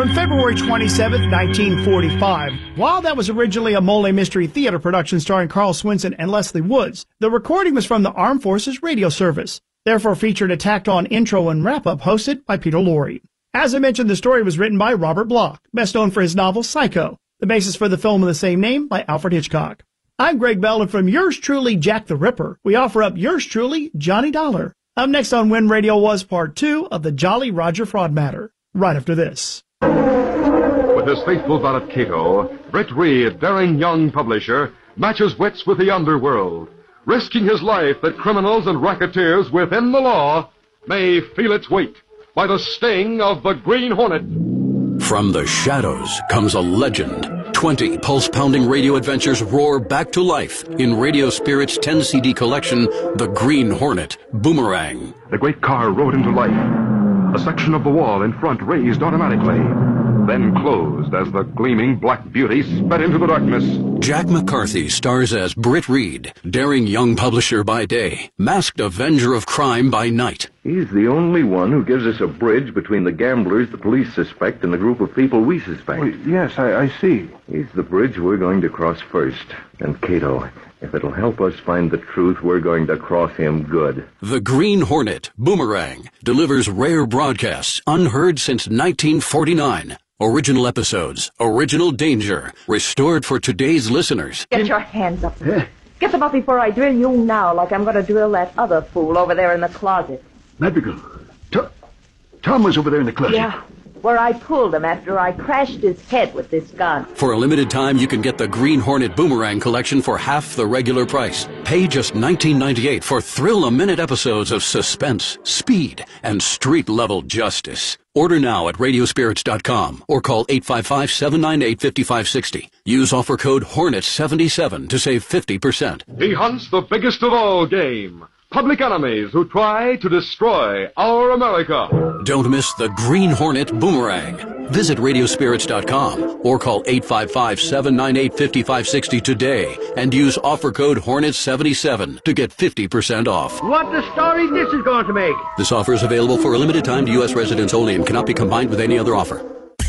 from February 27, 1945. While that was originally a Mole Mystery Theater production starring Carl Swinson and Leslie Woods, the recording was from the Armed Forces Radio Service, therefore featured a tacked-on intro and wrap-up hosted by Peter Lorre. As I mentioned, the story was written by Robert Bloch, best known for his novel Psycho, the basis for the film of the same name by Alfred Hitchcock. I'm Greg Bell, and from yours truly, Jack the Ripper, we offer up yours truly, Johnny Dollar. Up next on When Radio Was Part 2 of the Jolly Roger Fraud Matter, right after this. With his faithful valet Cato, Britt Reed, daring young publisher, matches wits with the underworld, risking his life that criminals and racketeers within the law may feel its weight by the sting of the Green Hornet. From the shadows comes a legend. 20 pulse-pounding radio adventures roar back to life in Radio Spirit's 10-CD collection, The Green Hornet, Boomerang. The great car rode into life. A section of the wall in front raised automatically, then closed as the gleaming black beauty sped into the darkness. Jack McCarthy stars as Britt Reed, daring young publisher by day, masked avenger of crime by night. He's the only one who gives us a bridge between the gamblers the police suspect and the group of people we suspect. Oh, yes, I see. He's the bridge we're going to cross first. And Cato, if it'll help us find the truth, we're going to cross him good. The Green Hornet, Boomerang, delivers rare broadcasts unheard since 1949. Original episodes, original danger, restored for today's listeners. Get your hands up. Get them up before I drill you now, like I'm going to drill that other fool over there in the closet. Madrigal, Tom was over there in the closet. Yeah, where I pulled him after I crashed his head with this gun. For a limited time, you can get the Green Hornet Boomerang collection for half the regular price. Pay just $19.98 for thrill-a-minute episodes of suspense, speed, and street-level justice. Order now at radiospirits.com or call 855-798-5560. Use offer code HORNET77 to save 50%. He hunts the biggest of all game, public enemies who try to destroy our America. Don't miss the Green Hornet Boomerang. Visit radiospirits.com or call 855-798-5560 today and use offer code HORNET77 to get 50% off. What the story this is going to make? This offer is available for a limited time to U.S. residents only and cannot be combined with any other offer.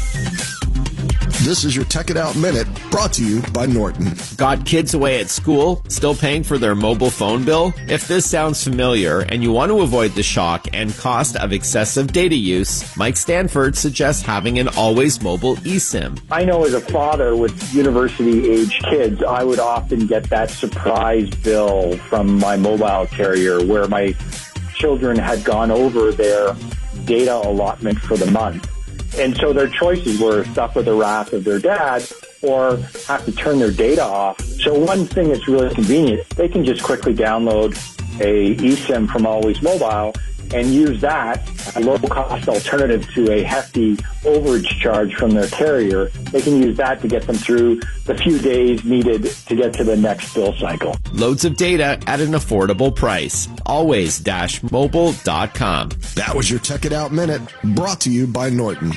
This is your Tech It Out Minute, brought to you by Norton. Got kids away at school, still paying for their mobile phone bill? If this sounds familiar and you want to avoid the shock and cost of excessive data use, Mike Stanford suggests having an always mobile eSIM. I know as a father with university-age kids, I would often get that surprise bill from my mobile carrier where my children had gone over their data allotment for the month. And so their choices were suffer the wrath of their dad or have to turn their data off. So one thing that's really convenient, they can just quickly download a eSIM from Always Mobile and use that, a low-cost alternative to a hefty overage charge from their carrier. They can use that to get them through the few days needed to get to the next bill cycle. Loads of data at an affordable price. Always-mobile.com. That was your Tech It Out Minute, brought to you by Norton.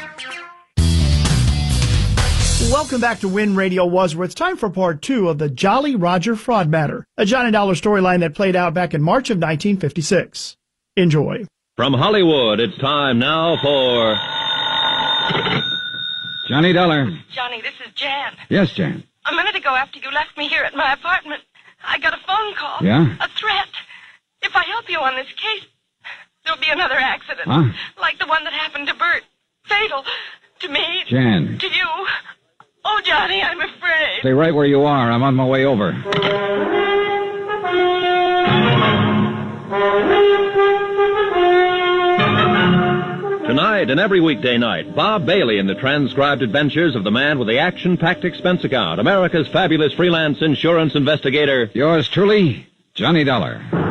Welcome back to When Radio Was, where it's time for part 2 of the Jolly Roger Fraud Matter, a Johnny Dollar storyline that played out back in March of 1956. Enjoy. From Hollywood, it's time now for Johnny Dollar. Johnny, this is Jan. Yes, Jan. A minute ago, after you left me here at my apartment, I got a phone call. Yeah? A threat. If I help you on this case, there'll be another accident. Huh? Like the one that happened to Bert. Fatal. To me. Jan. To you. Oh, Johnny, I'm afraid. Stay right where you are. I'm on my way over. Tonight and every weekday night, Bob Bailey in the transcribed adventures of the man with the action-packed expense account, America's fabulous freelance insurance investigator. Yours truly, Johnny Dollar.